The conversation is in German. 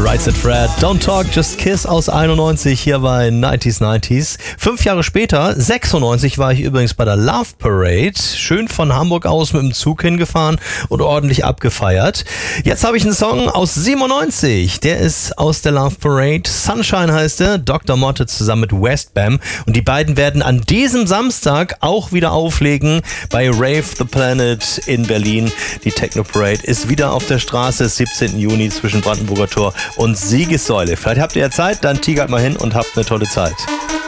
Right Said Fred, Don't Talk, Just Kiss aus 91 hier bei 90s. 5 Jahre später, 96, war ich übrigens bei der Love Parade. Schön von Hamburg aus mit dem Zug hingefahren und ordentlich abgefeiert. Jetzt habe ich einen Song aus 97. Der ist aus der Love Parade. Sunshine heißt er. Dr. Motte zusammen mit Westbam. Und die beiden werden an diesem Samstag auch wieder auflegen bei Rave the Planet in Berlin. Die Techno Parade ist wieder auf der Straße, 17. Juni zwischen Brandenburger Tor und Siegessäule. Vielleicht habt ihr ja Zeit, dann tigert mal hin und habt eine tolle Zeit.